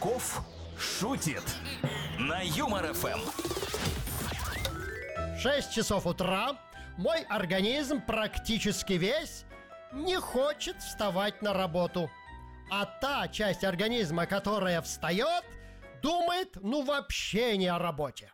Кошельков шутит на Юмор ФМ. 6 часов утра. Мой организм практически весь не хочет вставать на работу. А та часть организма, которая встает, думает вообще не о работе.